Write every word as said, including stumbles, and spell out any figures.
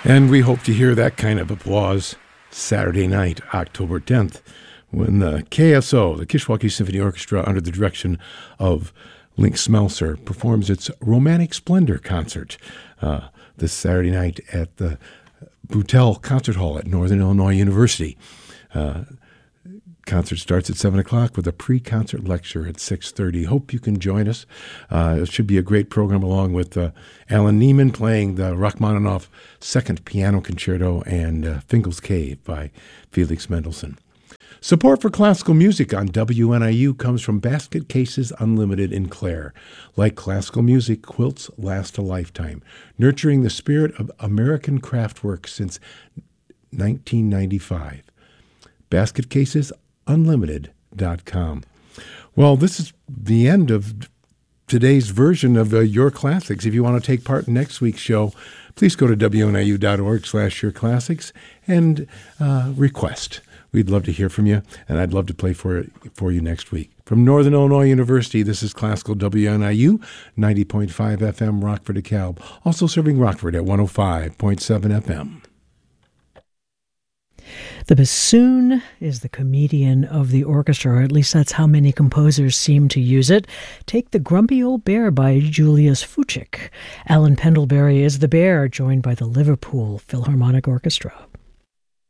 And we hope to hear that kind of applause Saturday night, October tenth, when the K S O, the Kishwaukee Symphony Orchestra, under the direction of Link Smelser, performs its Romantic Splendor concert uh, this Saturday night at the Boutel Concert Hall at Northern Illinois University. Uh, concert starts at seven o'clock with a pre-concert lecture at six thirty. Hope you can join us. Uh, it should be a great program, along with uh, Alan Neiman playing the Rachmaninoff Second Piano Concerto and uh, Fingal's Cave by Felix Mendelssohn. Support for classical music on W N I U comes from Basket Cases Unlimited in Clare. Like classical music, quilts last a lifetime, nurturing the spirit of American craftwork since nineteen ninety-five. basket cases unlimited dot com. Well, this is the end of today's version of uh, Your Classics. If you want to take part in next week's show, please go to W N I U dot org slash Your Classics and uh, request. We'd love to hear from you, and I'd love to play for it for you next week. From Northern Illinois University, this is Classical W N I U, ninety point five F M, Rockford, DeKalb. Also serving Rockford at one oh five point seven F M. The bassoon is the comedian of the orchestra, or at least that's how many composers seem to use it. Take The Grumpy Old Bear by Julius Fuchik. Alan Pendlebury is the bear, joined by the Liverpool Philharmonic Orchestra.